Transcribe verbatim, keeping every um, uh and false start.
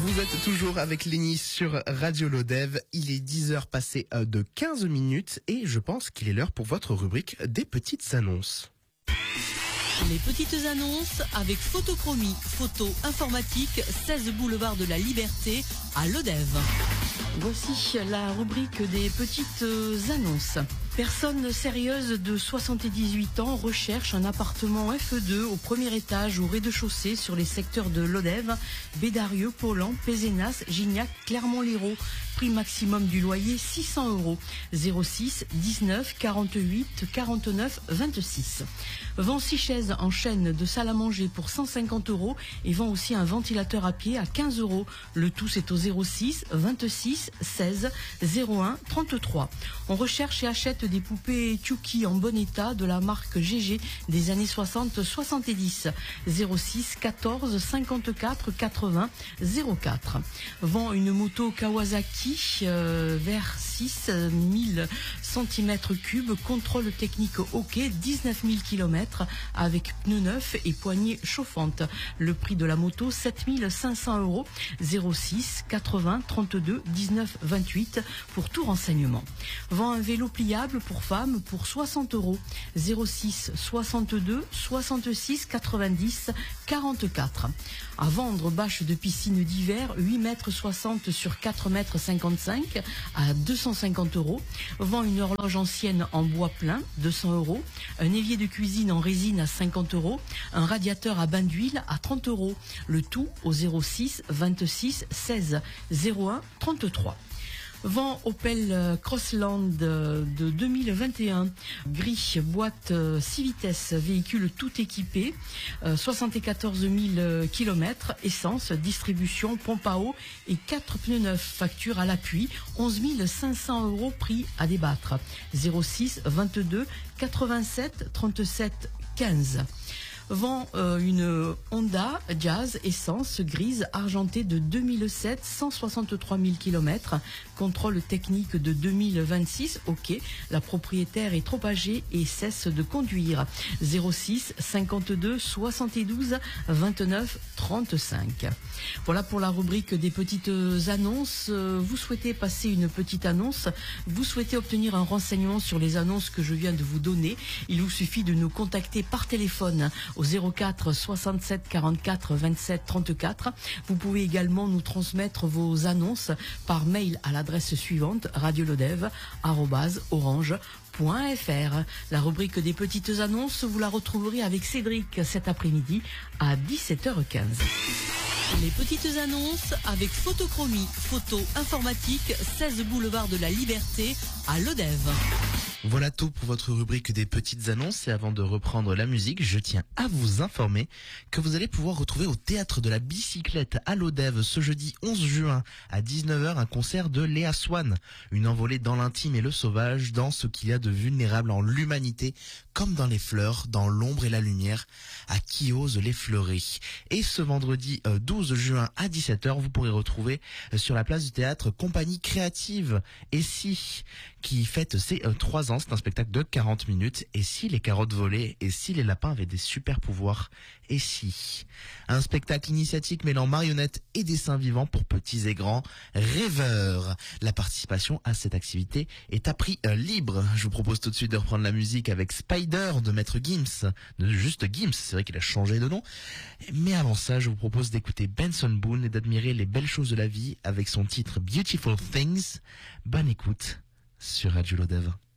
Vous êtes toujours avec Lénie sur Radio Lodève. Il est dix heures passées de quinze minutes et je pense qu'il est l'heure pour votre rubrique des petites annonces. Les petites annonces avec Photochromie, photo informatique, seize boulevard de la Liberté à Lodève. Voici la rubrique des petites annonces. Personne sérieuse de soixante-dix-huit ans recherche un appartement F deux au premier étage au rez-de-chaussée sur les secteurs de Lodève, Bédarieux, Paulan, Pézenas, Gignac, Clermont-Lérault. Prix maximum du loyer six cents euros. zéro six dix-neuf quarante-huit quarante-neuf vingt-six. Vend six chaises en chêne de salle à manger pour cent cinquante euros et vend aussi un ventilateur à pied à quinze euros. Le tout c'est au zéro six vingt-six seize zéro un trente-trois. On recherche et achète des poupées Chucky en bon état de la marque G G des années soixante soixante-dix. zéro six quatorze cinquante-quatre quatre-vingts zéro quatre. Vend une moto Kawasaki euh, vers six mille centimètres cubes, contrôle technique OK, dix-neuf mille kilomètres avec pneus neufs et poignées chauffantes. Le prix de la moto sept mille cinq cents euros. zéro six quatre-vingts trente-deux dix-neuf vingt-huit pour tout renseignement. Vend un vélo pliable pour femmes pour soixante euros. zéro six soixante-deux soixante-six quatre-vingt-dix quarante-quatre. À vendre bâche de piscine d'hiver huit mètres soixante sur quatre mètres cinquante-cinq à deux cent cinquante euros. Vend une horloge ancienne en bois plein, deux cents euros. Un évier de cuisine en résine à cinquante euros. Un radiateur à bain d'huile à trente euros. Le tout au zéro six vingt-six seize zéro un trente-trois. Vend Opel Crossland de deux mille vingt et un, gris, boîte six vitesses, véhicule tout équipé, soixante-quatorze mille kilomètres, essence, distribution, pompe à eau et quatre pneus neufs, facture à l'appui, onze mille cinq cents euros, prix à débattre. zéro six vingt-deux quatre-vingt-sept trente-sept quinze. Vend euh, une Honda Jazz essence grise argentée de deux mille sept, cent soixante-trois mille kilomètres, contrôle technique de deux mille vingt-six, OK, la propriétaire est trop âgée et cesse de conduire. zéro six cinquante-deux soixante-douze vingt-neuf trente-cinq. Voilà pour la rubrique des petites annonces. Vous souhaitez passer une petite annonce, vous souhaitez obtenir un renseignement sur les annonces que je viens de vous donner, il vous suffit de nous contacter par téléphone au zéro quatre soixante-sept quarante-quatre vingt-sept trente-quatre. Vous pouvez également nous transmettre vos annonces par mail à l'adresse suivante radiolodève arobase orange point f r. La rubrique des petites annonces, vous la retrouverez avec Cédric cet après-midi à dix-sept heures quinze. Les petites annonces avec Photochromie, photo informatique, seize boulevard de la Liberté à Lodève. Voilà tout pour votre rubrique des petites annonces et avant de reprendre la musique, je tiens à vous informer que vous allez pouvoir retrouver au Théâtre de la Bicyclette à Lodève ce jeudi onze juin à dix-neuf heures un concert de Léa Swan, une envolée dans l'intime et le sauvage, dans ce qu'il y a de vulnérable en l'humanité, comme dans les fleurs, dans l'ombre et la lumière, à qui ose l'effleurer. Et ce vendredi douze juin à dix-sept heures, vous pourrez retrouver sur la place du théâtre Compagnie Créative et si qui fête ses trois ans. C'est un spectacle de quarante minutes. Et si les carottes volaient? Et si les lapins avaient des super pouvoirs? Et si? Un spectacle initiatique mêlant marionnettes et dessins vivants pour petits et grands rêveurs. La participation à cette activité est à prix euh, libre. Je vous propose tout de suite de reprendre la musique avec Spider de Maître Gims, de juste Gims, c'est vrai qu'il a changé de nom. Mais avant ça, je vous propose d'écouter Benson Boone et d'admirer les belles choses de la vie avec son titre Beautiful Things. Bonne écoute sur Radio Lodève.